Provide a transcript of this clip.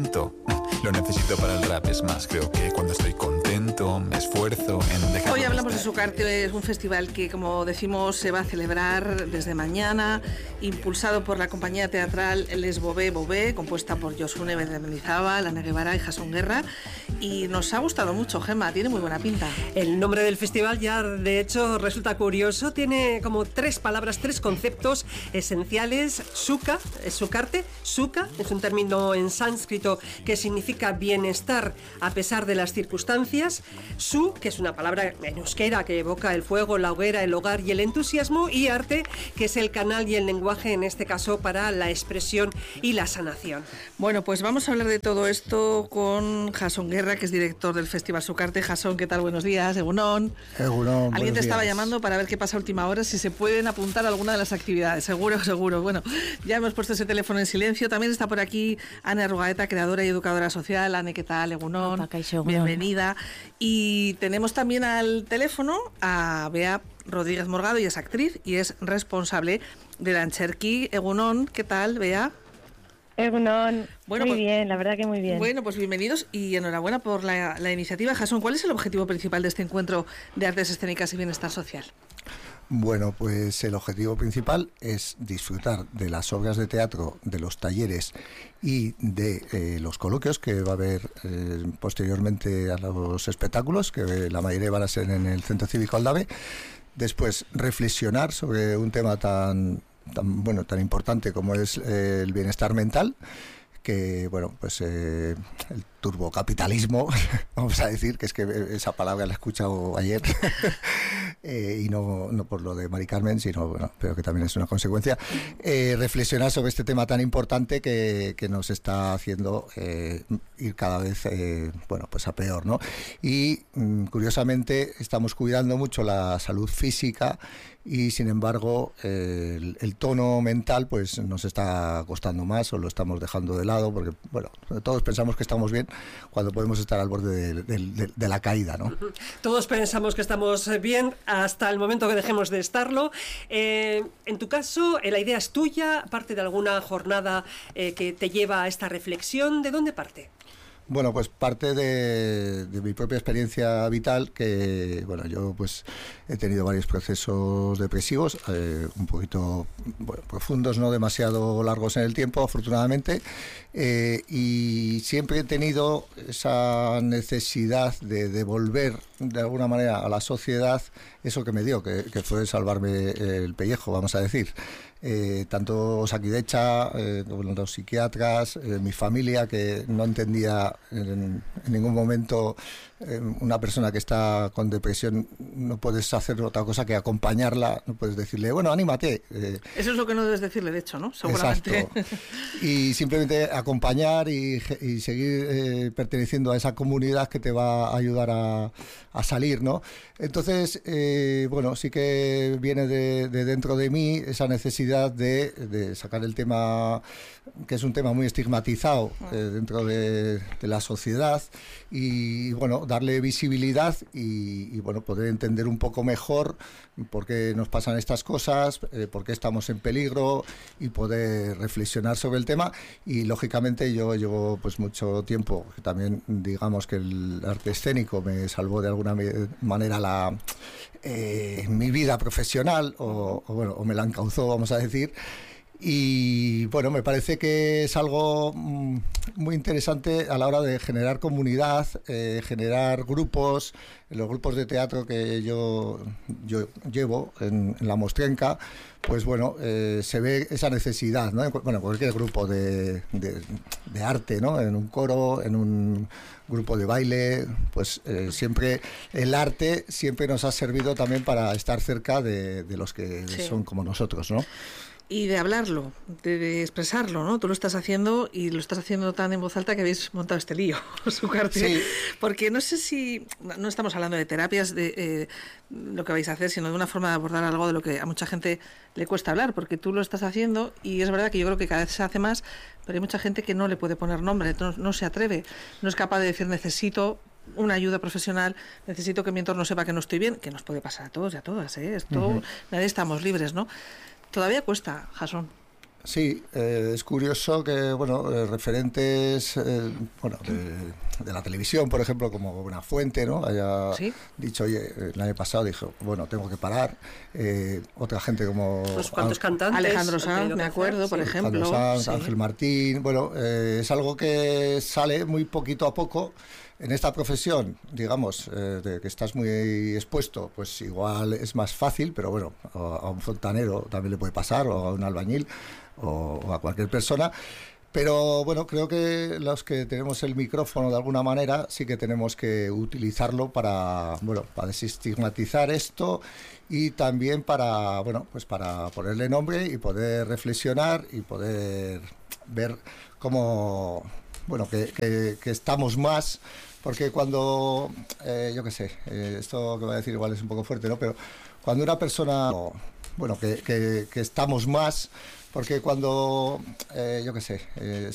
Lo necesito para el rap, es más, creo que cuando estoy contento me esfuerzo en dejar... Hoy hablamos de Sucarte, es un festival que, como decimos, se va a celebrar desde mañana, impulsado por la compañía teatral Les Bové, compuesta por Josune Mendizábal, Ana Guevara y Jason Guerra, y nos ha gustado mucho, Gemma, tiene muy buena pinta. El nombre del festival ya, de hecho, resulta curioso, tiene como 3 palabras, 3 conceptos esenciales. Suka, es Sucarte, Suka es un término en sánscrito que significa bienestar a pesar de las circunstancias. Su, que es una palabra en euskera que evoca el fuego, la hoguera, el hogar y el entusiasmo. Y arte, que es el canal y el lenguaje, en este caso, para la expresión y la sanación. Bueno, pues vamos a hablar de todo esto con Jason Guerra, que es director del Festival Sucarte. Jason, ¿qué tal? Buenos días, Egunon. Egunon, alguien te estaba llamando para ver qué pasa a última hora, si se pueden apuntar a alguna de las actividades. Seguro. Bueno, ya hemos puesto ese teléfono en silencio. También está por aquí Ane Arrugaeta, creadora y educadora social. Ane, ¿qué tal? Egunon. Opa, kaixo, bienvenida. Y tenemos también al teléfono a Bea Rodríguez Morgado, y es actriz y es responsable de Antzerki. Egunon, ¿qué tal, Bea? Egunon, bueno, muy pues, bien, la verdad que muy bien. Bueno, pues bienvenidos y enhorabuena por la iniciativa. Jason, ¿cuál es el objetivo principal de este encuentro de artes escénicas y bienestar social? Bueno, pues el objetivo principal es disfrutar de las obras de teatro, de los talleres y de los coloquios que va a haber posteriormente a los espectáculos, que la mayoría van a ser en el Centro Cívico Aldave. Después, reflexionar sobre un tema tan importante como es el bienestar mental, que bueno, pues el turbocapitalismo, vamos a decir, que es que esa palabra la he escuchado ayer y no por lo de Mari Carmen, sino bueno, pero que también es una consecuencia, reflexionar sobre este tema tan importante que nos está haciendo ir cada vez pues a peor, ¿no? Y curiosamente estamos cuidando mucho la salud física y sin embargo el tono mental pues nos está costando más, o lo estamos dejando de lado, porque bueno, todos pensamos que estamos bien cuando podemos estar al borde de la caída, ¿no? Todos pensamos que estamos bien hasta el momento que dejemos de estarlo. En tu caso, la idea es tuya, parte de alguna jornada que te lleva a esta reflexión. ¿De dónde parte? Bueno, pues parte de mi propia experiencia vital, que bueno, yo pues he tenido varios procesos depresivos, un poquito profundos, no demasiado largos en el tiempo, afortunadamente, y siempre he tenido esa necesidad de devolver de alguna manera a la sociedad eso que me dio, que fue salvarme el pellejo, vamos a decir. Tanto Osakidecha, los psiquiatras, mi familia, que no entendía en ningún momento una persona que está con depresión, no puedes hacer otra cosa que acompañarla, no puedes decirle, bueno, anímate. Eso es lo que no debes decirle, de hecho, ¿no? Seguramente. Exacto. Y simplemente acompañar y seguir perteneciendo a esa comunidad que te va a ayudar a salir, ¿no? Entonces, bueno, sí que viene de dentro de mí esa necesidad de sacar el tema, que es un tema muy estigmatizado dentro de la sociedad, y bueno, darle visibilidad y bueno, poder entender un poco mejor por qué nos pasan estas cosas, por qué estamos en peligro, y poder reflexionar sobre el tema. Y lógicamente yo llevo pues mucho tiempo, también digamos que el arte escénico me salvó de alguna manera mi vida profesional, o me la encauzó, vamos a decir. Y bueno, me parece que es algo muy interesante a la hora de generar comunidad, generar grupos. En los grupos de teatro que yo llevo en la Mostrenca, pues bueno, se ve esa necesidad, ¿no? Bueno, cualquier grupo de arte, ¿no? En un coro, en un grupo de baile, pues siempre el arte siempre nos ha servido también para estar cerca de los que son como nosotros, ¿no? Y de hablarlo, de expresarlo, ¿no? Tú lo estás haciendo, y lo estás haciendo tan en voz alta que habéis montado este lío, Sucarte. Sí. Porque no sé si, no estamos hablando de terapias, de lo que vais a hacer, sino de una forma de abordar algo de lo que a mucha gente le cuesta hablar, porque tú lo estás haciendo, y es verdad que yo creo que cada vez se hace más, pero hay mucha gente que no le puede poner nombre, no se atreve, no es capaz de decir necesito una ayuda profesional, necesito que mi entorno sepa que no estoy bien, que nos puede pasar a todos y a todas, ¿eh? Esto, nadie estamos libres, ¿no? Todavía cuesta, Jason. Sí, es curioso que, bueno, referentes de la televisión, por ejemplo, como Buenafuente, ¿no? Haya dicho, oye, el año pasado dijo, bueno, tengo que parar. Otra gente como... Unos cuantos cantantes. Alejandro Sanz, me acuerdo, por ejemplo. Alejandro Sanz, Ángel Martín. Bueno, es algo que sale muy poquito a poco. En esta profesión, digamos, de que estás muy expuesto, pues igual es más fácil, pero bueno, a un fontanero también le puede pasar, o a un albañil, o a cualquier persona. Pero bueno, creo que los que tenemos el micrófono de alguna manera sí que tenemos que utilizarlo para desestigmatizar esto y también para ponerle nombre y poder reflexionar y poder ver cómo, que estamos más. Porque cuando, esto que voy a decir igual es un poco fuerte, ¿no? Pero cuando una persona, que estamos más, porque cuando,